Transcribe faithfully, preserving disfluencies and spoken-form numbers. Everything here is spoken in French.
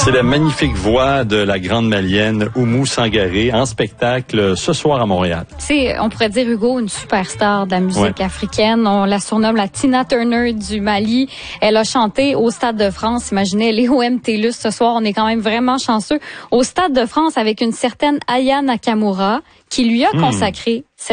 C'est la magnifique voix de la grande malienne Oumou Sangaré en spectacle ce soir à Montréal. C'est, on pourrait dire, Hugo, une superstar de la musique ouais. africaine. On la surnomme la Tina Turner du Mali. Elle a chanté au Stade de France. Imaginez, les O M T L U S ce soir. On est quand même vraiment chanceux. Au Stade de France avec une certaine Aya Nakamura qui lui a consacré mmh. cette